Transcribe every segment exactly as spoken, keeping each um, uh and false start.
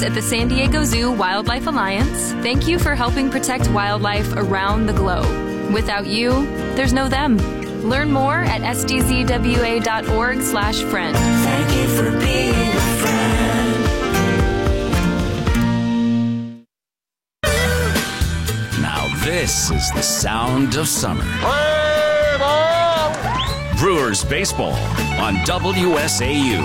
volunteers at the San Diego Zoo Wildlife Alliance, thank you for helping protect wildlife around the globe. Without you, there's no them. Learn more at s d z w a dot org slash friend. Thank you for being a friend. Now this is the sound of summer. Brewers baseball on W S A U.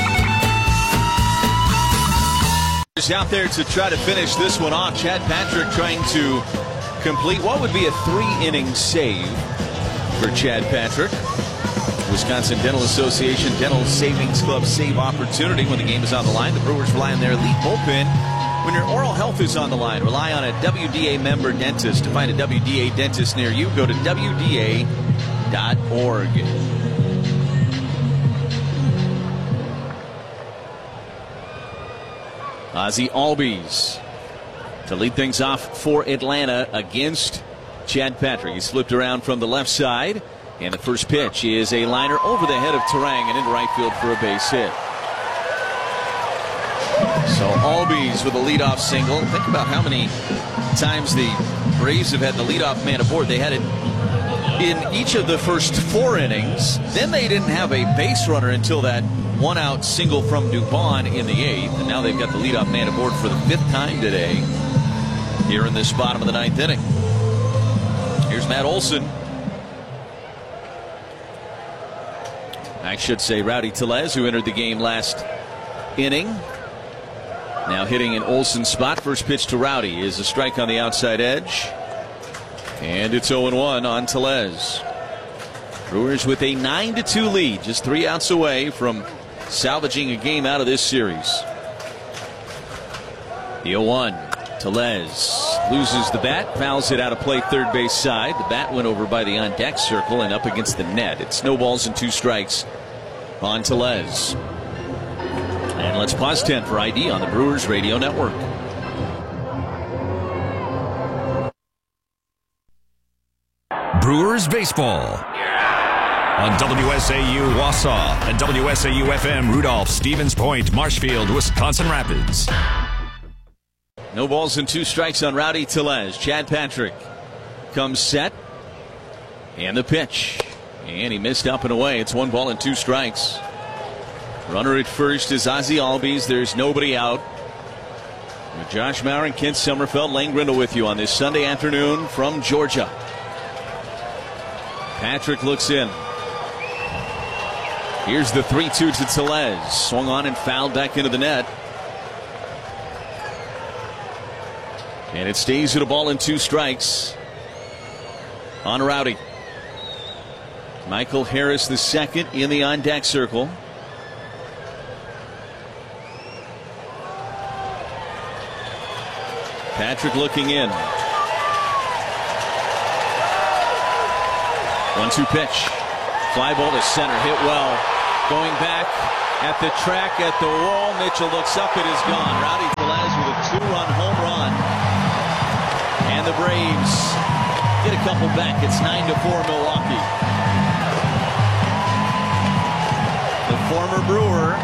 Out there to try to finish this one off. Chad Patrick trying to complete what would be a three-inning save for Chad Patrick. Wisconsin Dental Association Dental Savings Club save opportunity when the game is on the line. The Brewers rely on their elite bullpen. When your oral health is on the line, rely on a W D A member dentist. To find a W D A dentist near you, go to W D A dot org. Ozzie Albies to lead things off for Atlanta against Chad Patrick. He's flipped around from the left side, and the first pitch is a liner over the head of Turang and into right field for a base hit. So Albies with a leadoff single. Think about how many times the Braves have had the leadoff man aboard. They had it in each of the first four innings. Then they didn't have a base runner until that one out single from Dubon in the eighth, and now they've got the leadoff man aboard for the fifth time today here in this bottom of the ninth inning. Here's Matt Olson. I should say Rowdy Tellez, who entered the game last inning, now hitting in Olson's spot. First pitch to Rowdy is a strike on the outside edge, and it's oh and one on Tellez. Brewers with a nine to two lead, just three outs away from salvaging a game out of this series. The oh one. Tellez loses the bat, fouls it out of play third base side. The bat went over by the on deck circle and up against the net. It's no balls and two strikes on Tellez. And let's pause ten for I D on the Brewers Radio Network. Brewers baseball on W S A U Wausau and W S A U F M Rudolph, Stevens Point, Marshfield, Wisconsin Rapids. No balls and two strikes on Rowdy Tellez. Chad Patrick comes set, and the pitch, and he missed up and away. It's one ball and two strikes. Runner at first is Ozzie Albies. There's nobody out. With Josh Maurer and Kent Sommerfeld, Lane Grindle with you on this Sunday afternoon from Georgia. Patrick looks in. Here's the three two to Tellez. Swung on and fouled back into the net. And it stays at a ball and two strikes on Rowdy. Michael Harris the second in the on deck circle. Patrick looking in. one two pitch. Fly ball to center, hit well. Going back at the track, at the wall. Mitchell looks up, it is gone. Rowdy Tellez with a two-run home run. And the Braves get a couple back. It's nine to four Milwaukee. The former Brewer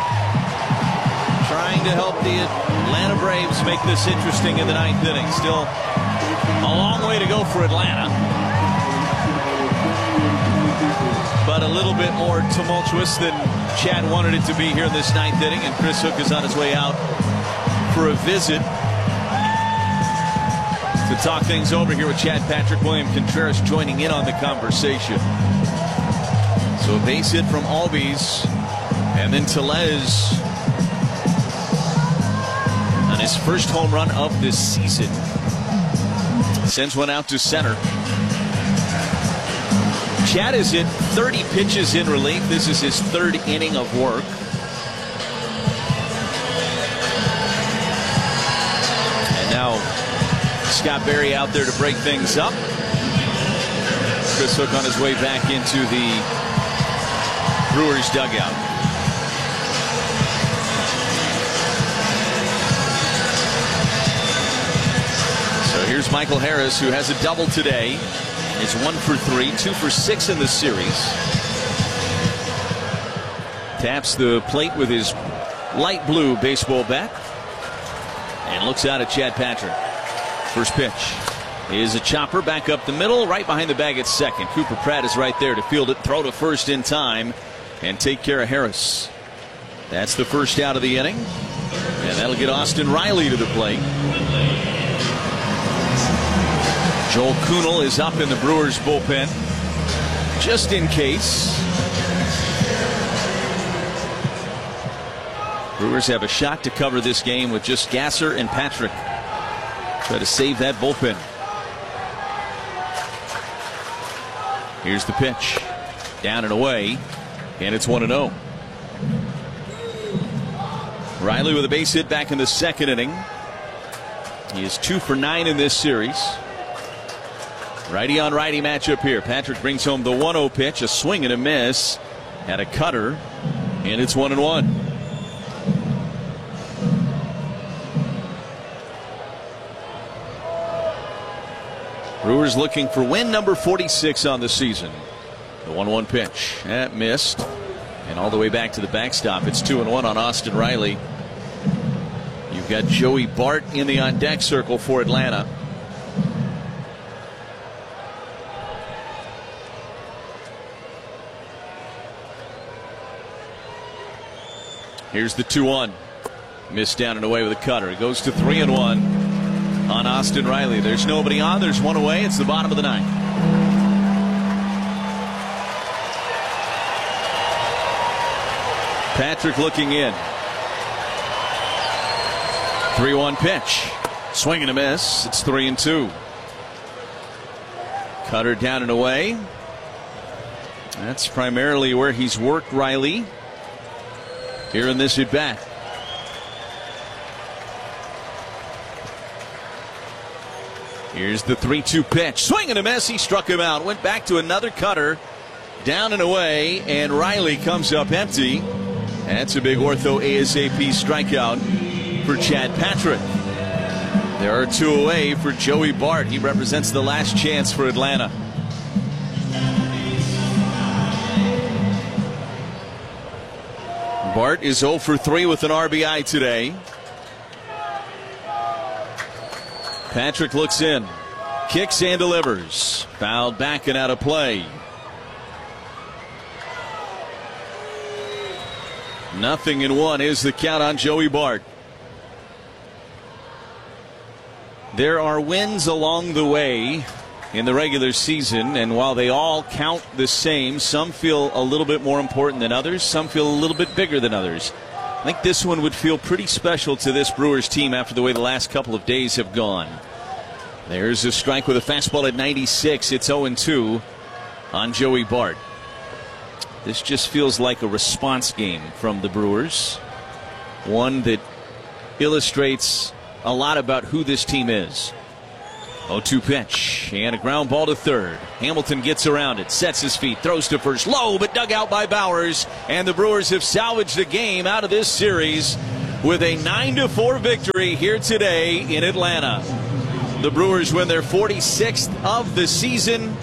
trying to help the Atlanta Braves make this interesting in the ninth inning. Still a long way to go for Atlanta, but a little bit more tumultuous than Chad wanted it to be here in this ninth inning. And Chris Hook is on his way out for a visit to talk things over here with Chad Patrick. William Contreras joining in on the conversation. So a base hit from Albies, and then Tellez on his first home run of this season sends one out to center. Chad has hit thirty pitches in relief. This is his third inning of work. And now Scott Berry out there to break things up. Chris Hook on his way back into the Brewers dugout. So here's Michael Harris, who has a double today. It's one for three, two for six in the series. Taps the plate with his light blue baseball bat. and looks out at Chad Patrick. First pitch is a chopper back up the middle, right behind the bag at second. Cooper Pratt is right there to field it, throw to first in time, and take care of Harris. That's the first out of the inning, and that'll get Austin Riley to the plate. Joel Kuhnel is up in the Brewers bullpen, just in case. Brewers have a shot to cover this game with just Gasser and Patrick. Try to save that bullpen. Here's the pitch. Down and away, and it's one and oh. Riley with a base hit back in the second inning. He is two for nine in this series. Righty on righty matchup here. Patrick brings home the one oh pitch, a swing and a miss, and a cutter, and it's one and one. Brewers looking for win number forty-six on the season. The one one pitch. That missed. And all the way back to the backstop. It's two and one on Austin Riley. You've got Joey Bart in the on deck circle for Atlanta. Here's the two one. Missed down and away with a cutter. It goes to three and one on Austin Riley. There's nobody on. There's one away. It's the bottom of the ninth. Patrick looking in. three one pitch. Swing and a miss. It's three and two. Cutter down and away. That's primarily where he's worked Riley here in this at bat. Here's the three two pitch. Swing and a miss. He struck him out. Went back to another cutter. Down and away. And Riley comes up empty. That's a big ortho ASAP strikeout for Chad Patrick. There are two away for Joey Bart. He represents the last chance for Atlanta. Bart is oh for three with an R B I today. Patrick looks in, kicks and delivers. Fouled back and out of play. Nothing in one is the count on Joey Bart. There are wins along the way in the regular season, and while they all count the same, some feel a little bit more important than others. Some feel a little bit bigger than others. I think this one would feel pretty special to this Brewers team after the way the last couple of days have gone. There's a strike with a fastball at ninety-six. It's oh and two on Joey Bart. This just feels like a response game from the Brewers. One that illustrates a lot about who this team is. oh two pitch and a ground ball to third. Hamilton gets around it, sets his feet, throws to first, low but dug out by Bowers, and the Brewers have salvaged the game out of this series with a nine to four victory here today in Atlanta. The Brewers win their forty-sixth of the season,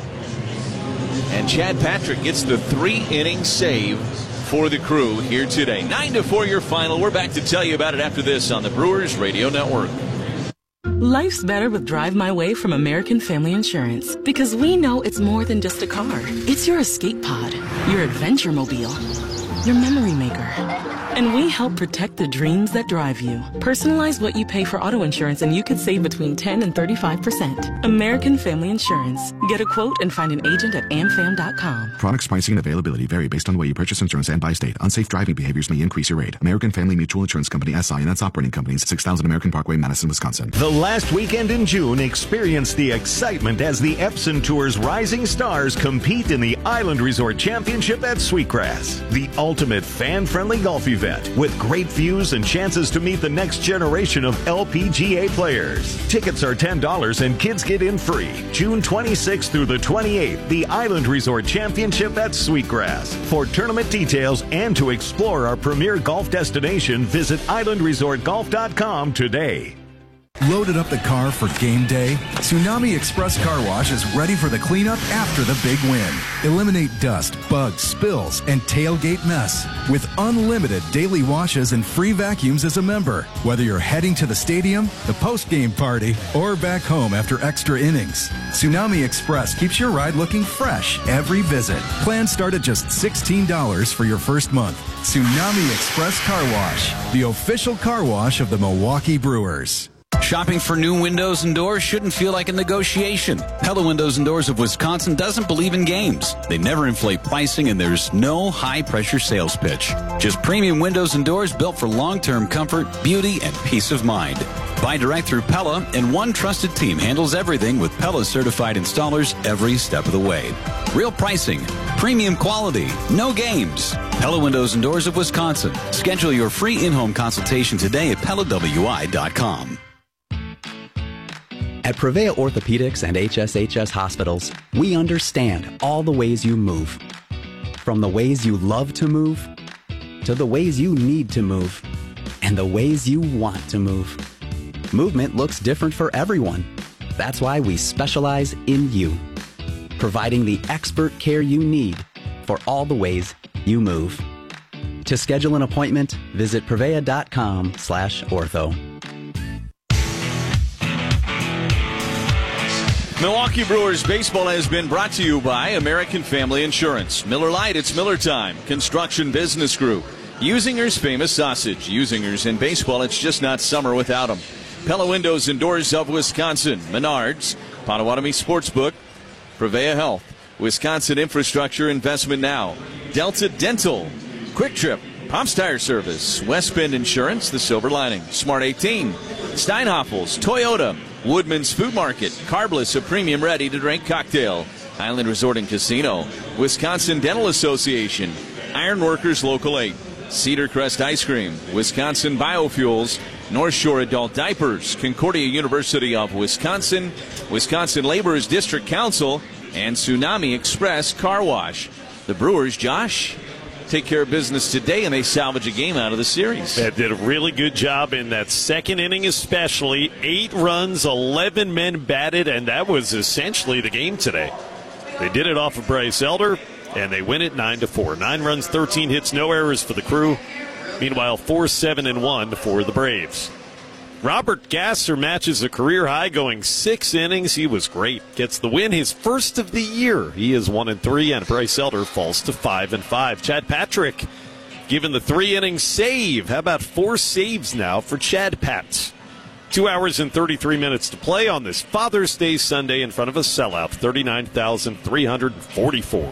and Chad Patrick gets the three inning save for the Crew here today. nine to four your final. We're back to tell you about it after this on the Brewers Radio Network. Life's better with Drive My Way from American Family Insurance, because we know it's more than just a car. It's your escape pod, your adventure mobile, your memory maker. And we help protect the dreams that drive you. Personalize what you pay for auto insurance and you could save between ten and thirty-five percent. American Family Insurance. Get a quote and find an agent at am fam dot com. Products, pricing, and availability vary based on the way you purchase insurance and by state. Unsafe driving behaviors may increase your rate. American Family Mutual Insurance Company, S I and its operating companies, six thousand American Parkway, Madison, Wisconsin. The last weekend in June, experience the excitement as the Epson Tour's rising stars compete in the Island Resort Championship at Sweetgrass. The ultimate fan-friendly golf event with great views and chances to meet the next generation of L P G A players. Tickets are ten dollars and kids get in free. June twenty-sixth through the twenty-eighth, the Island Resort Championship at Sweetgrass. For tournament details and to explore our premier golf destination, visit island resort golf dot com today. Loaded up the car for game day? Tsunami Express Car Wash is ready for the cleanup after the big win. Eliminate dust, bugs, spills, and tailgate mess with unlimited daily washes and free vacuums as a member. Whether you're heading to the stadium, the post-game party, or back home after extra innings, Tsunami Express keeps your ride looking fresh every visit. Plans start at just sixteen dollars for your first month. Tsunami Express Car Wash, the official car wash of the Milwaukee Brewers. Shopping for new windows and doors shouldn't feel like a negotiation. Pella Windows and Doors of Wisconsin doesn't believe in games. They never inflate pricing, and there's no high-pressure sales pitch. Just premium windows and doors built for long-term comfort, beauty, and peace of mind. Buy direct through Pella, and one trusted team handles everything with Pella-certified installers every step of the way. Real pricing, premium quality, no games. Pella Windows and Doors of Wisconsin. Schedule your free in-home consultation today at Pella W I dot com. At Prevea Orthopedics and H S H S Hospitals, we understand all the ways you move. From the ways you love to move, to the ways you need to move, and the ways you want to move. Movement looks different for everyone. That's why we specialize in you, providing the expert care you need for all the ways you move. To schedule an appointment, visit Prevea dot com slash ortho. Milwaukee Brewers baseball has been brought to you by American Family Insurance. Miller Lite, it's Miller time. Construction Business Group. Usinger's Famous Sausage. Usinger's in baseball, it's just not summer without them. Pella Windows and Doors of Wisconsin. Menards. Potawatomi Sportsbook. Prevea Health. Wisconsin Infrastructure Investment Now. Delta Dental. Quick Trip. Pops Tire Service. West Bend Insurance. The Silver Lining. Smart eighteen. Steinhoffels. Toyota. Woodman's Food Market, Carbless, a premium ready-to-drink cocktail. Island Resort and Casino, Wisconsin Dental Association, Ironworkers Local eight, Cedar Crest Ice Cream, Wisconsin Biofuels, North Shore Adult Diapers, Concordia University of Wisconsin, Wisconsin Laborers District Council, and Tsunami Express Car Wash. The Brewers, Josh, take care of business today, and they salvage a game out of the series. They did a really good job in that second inning especially. Eight runs, eleven men batted, and that was essentially the game today. They did it off of Bryce Elder, and they win it nine to four. Nine runs, thirteen hits, no errors for the Crew. Meanwhile, four seven and one for the Braves. Robert Gasser matches a career high, going six innings. He was great. Gets the win, his first of the year. He is one and three, and Bryce Elder falls to five and five. Chad Patrick given the three inning save. How about four saves now for Chad Pat? Two hours and thirty-three minutes to play on this Father's Day Sunday in front of a sellout, thirty-nine thousand three hundred forty-four.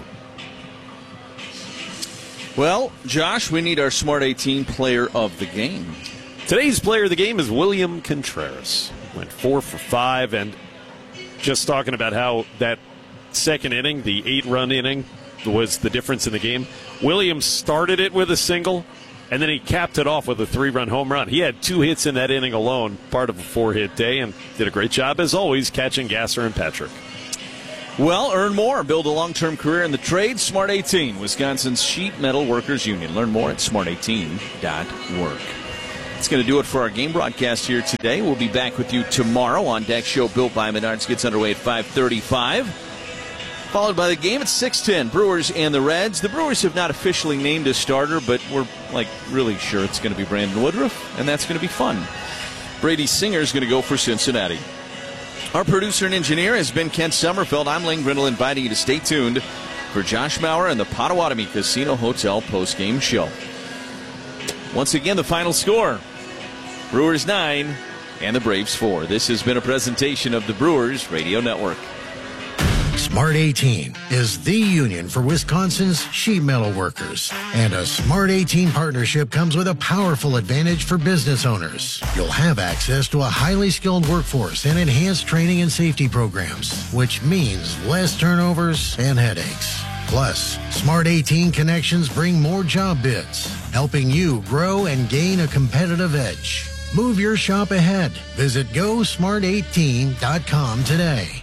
Well, Josh, we need our Smart eighteen player of the game. Today's player of the game is William Contreras. Went four for five, and just talking about how that second inning, the eight-run inning, was the difference in the game. Williams started it with a single, and then he capped it off with a three-run home run. He had two hits in that inning alone, part of a four-hit day, and did a great job, as always, catching Gasser and Patrick. Well, earn more. Build a long-term career in the trade. Smart eighteen, Wisconsin's Sheet Metal Workers Union. Learn more at smart eighteen dot org. That's going to do it for our game broadcast here today. We'll be back with you tomorrow on Deck Show Built by Menards. Gets underway at five thirty-five. Followed by the game at six ten. Brewers and the Reds. The Brewers have not officially named a starter, but we're like really sure it's going to be Brandon Woodruff, and that's going to be fun. Brady Singer is going to go for Cincinnati. Our producer and engineer has been Kent Sommerfeld. I'm Lane Grindle, inviting you to stay tuned for Josh Maurer and the Potawatomi Casino Hotel postgame show. Once again, the final score, Brewers nine and the Braves four. This has been a presentation of the Brewers Radio Network. Smart eighteen is the union for Wisconsin's sheet metal workers. And a Smart eighteen partnership comes with a powerful advantage for business owners. You'll have access to a highly skilled workforce and enhanced training and safety programs, which means less turnovers and headaches. Plus, Smart eighteen connections bring more job bids, helping you grow and gain a competitive edge. Move your shop ahead. Visit go smart eighteen dot com today.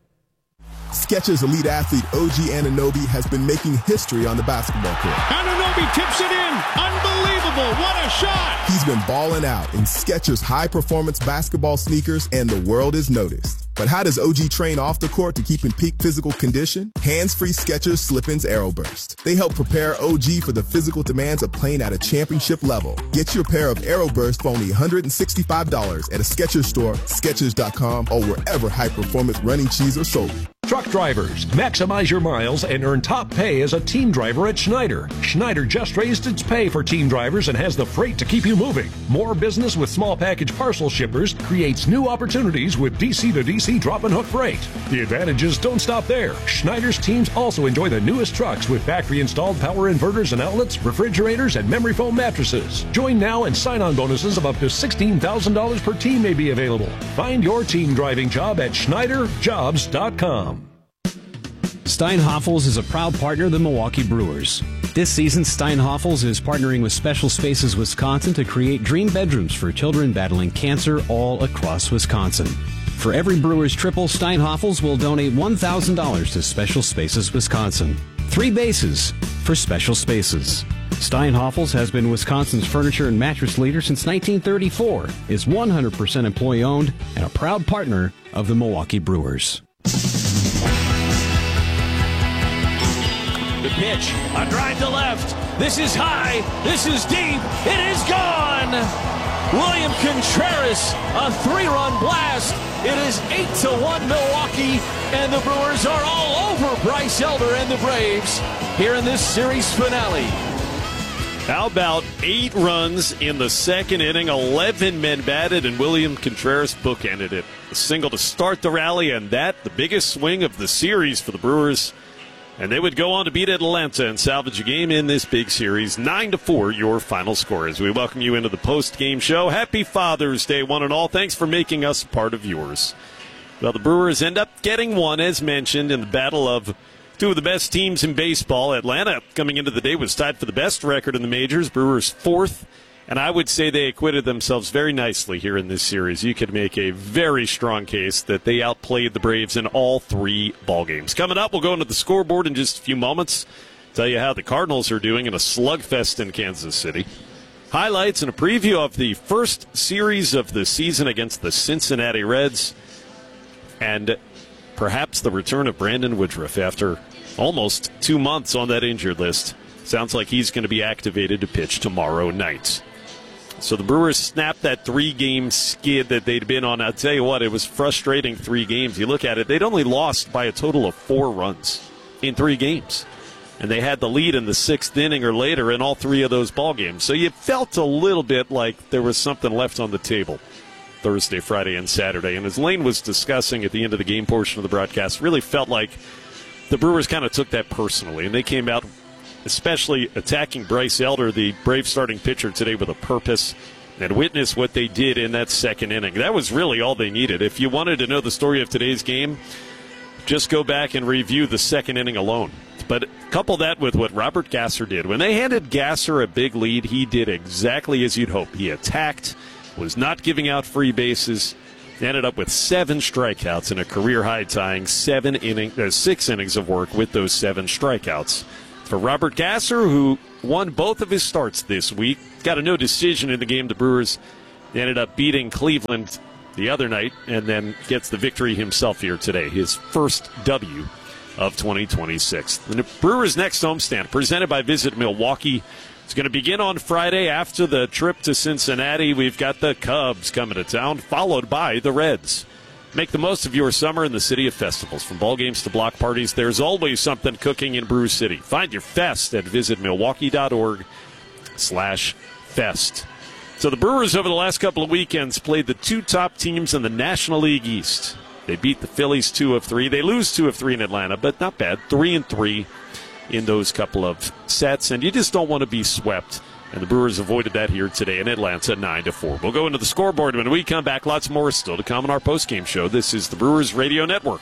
Skechers elite athlete O G Anunoby has been making history on the basketball court. Anunoby Obi tips it in. Unbelievable. What a shot. He's been balling out in Skechers high-performance basketball sneakers, and the world has noticed. But how does O G train off the court to keep in peak physical condition? Hands-free Skechers Slip-ins Aeroburst. They help prepare O G for the physical demands of playing at a championship level. Get your pair of Aeroburst for only one hundred sixty-five dollars at a Skechers store, Skechers dot com, or wherever high-performance running shoes are sold. Truck drivers, maximize your miles and earn top pay as a team driver at Schneider. Schneider just raised its pay for team drivers and has the freight to keep you moving. More business with small package parcel shippers creates new opportunities with D C to D C drop and hook freight. The advantages don't stop there. Schneider's teams also enjoy the newest trucks with factory installed power inverters and outlets, refrigerators, and memory foam mattresses. Join now and sign-on bonuses of up to sixteen thousand dollars per team may be available. Find your team driving job at Schneider Jobs dot com. Steinhoffels is a proud partner of the Milwaukee Brewers. This season, Steinhoffels is partnering with Special Spaces Wisconsin to create dream bedrooms for children battling cancer all across Wisconsin. For every Brewers triple, Steinhoffels will donate one thousand dollars to Special Spaces Wisconsin. Three bases for Special Spaces. Steinhoffels has been Wisconsin's furniture and mattress leader since nineteen thirty-four, is one hundred percent employee-owned, and a proud partner of the Milwaukee Brewers. The pitch, a drive to left. This is high. This is deep. It is gone. William Contreras, a three-run blast. It is eight to one Milwaukee, and the Brewers are all over Bryce Elder and the Braves here in this series finale. How about eight runs in the second inning, eleven men batted, and William Contreras bookended it. A single to start the rally, and that the biggest swing of the series for the Brewers. And they would go on to beat Atlanta and salvage a game in this big series. nine to four, your final score. As we welcome you into the post-game show. Happy Father's Day, one and all. Thanks for making us a part of yours. Well, the Brewers end up getting one, as mentioned, in the battle of two of the best teams in baseball. Atlanta, coming into the day, was tied for the best record in the majors. Brewers fourth. And I would say they acquitted themselves very nicely here in this series. You could make a very strong case that they outplayed the Braves in all three ball games. Coming up, we'll go into the scoreboard in just a few moments. Tell you how the Cardinals are doing in a slugfest in Kansas City. Highlights and a preview of the first series of the season against the Cincinnati Reds. And perhaps the return of Brandon Woodruff after almost two months on that injured list. Sounds like he's going to be activated to pitch tomorrow night. So the Brewers snapped that three-game skid that they'd been on. I'll tell you what, it was frustrating three games. You look at it, they'd only lost by a total of four runs in three games. And they had the lead in the sixth inning or later in all three of those ball games. So you felt a little bit like there was something left on the table Thursday, Friday, and Saturday. And as Lane was discussing at the end of the game portion of the broadcast, really felt like the Brewers kind of took that personally. And they came out especially attacking Bryce Elder, the Brave starting pitcher today, with a purpose, and witness what they did in that second inning. That was really all they needed. If you wanted to know the story of today's game, just go back and review the second inning alone. But couple that with what Robert Gasser did. When they handed Gasser a big lead, he did exactly as you'd hope. He attacked, was not giving out free bases, ended up with seven strikeouts and a career-high tying seven inning, uh, six innings of work with those seven strikeouts. For Robert Gasser, who won both of his starts this week, got a no decision in the game. The Brewers ended up beating Cleveland the other night and then gets the victory himself here today, his first W of twenty twenty-six. The Brewers' next homestand, presented by Visit Milwaukee, is going to begin on Friday after the trip to Cincinnati. We've got the Cubs coming to town, followed by the Reds. Make the most of your summer in the city of festivals. From ball games to block parties, there's always something cooking in Brew City. Find your fest at visit milwaukee dot org slash fest. So the Brewers over the last couple of weekends played the two top teams in the National League East. They beat the Phillies two of three. They lose two of three in Atlanta, but not bad. Three and three in those couple of sets, and you just don't want to be swept. And the Brewers avoided that here today in Atlanta, nine to four. We'll go into the scoreboard when we come back. Lots more still to come on our postgame show. This is the Brewers Radio Network.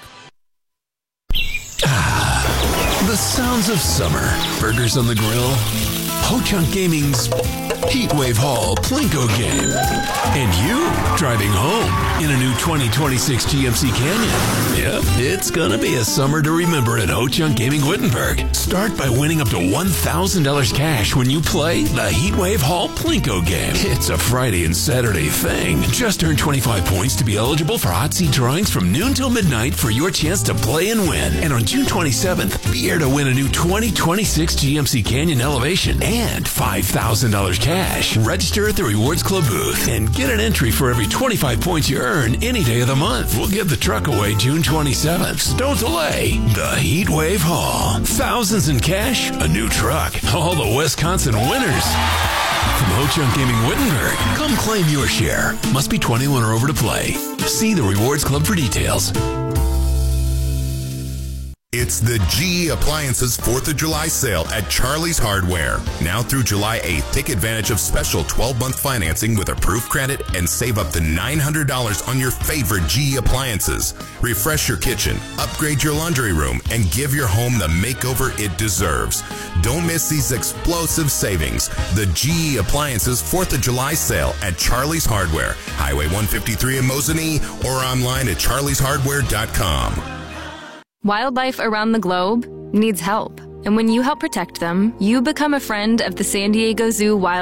Ah, the sounds of summer. Burgers on the grill. Ho-Chunk Gaming's Heatwave Hall Plinko game. And you driving home in a new twenty twenty-six G M C Canyon. Yep, it's gonna be a summer to remember at Ho-Chunk Gaming Wittenberg. Start by winning up to one thousand dollars cash when you play the Heatwave Hall Plinko game. It's a Friday and Saturday thing. Just earn twenty-five points to be eligible for hot seat drawings from noon till midnight for your chance to play and win. And on June twenty-seventh, be here to win a new twenty twenty-six G M C Canyon Elevation and five thousand dollars cash. Register at the Rewards Club booth and get an entry for every twenty-five points you earn any day of the month. We'll give the truck away June twenty-seventh. So don't delay. The Heatwave Hall. Thousands in cash, a new truck. All the Wisconsin winners. From Ho-Chunk Gaming Wittenberg, come claim your share. Must be twenty-one or over to play. See the Rewards Club for details. It's the G E Appliances fourth of July sale at Charlie's Hardware. Now through July eighth, take advantage of special twelve-month financing with approved credit and save up to nine hundred dollars on your favorite G E appliances. Refresh your kitchen, upgrade your laundry room, and give your home the makeover it deserves. Don't miss these explosive savings. The G E Appliances fourth of July sale at Charlie's Hardware, Highway one fifty-three in Mosinee, or online at charlies hardware dot com. Wildlife around the globe needs help. And when you help protect them, you become a friend of the San Diego Zoo Wild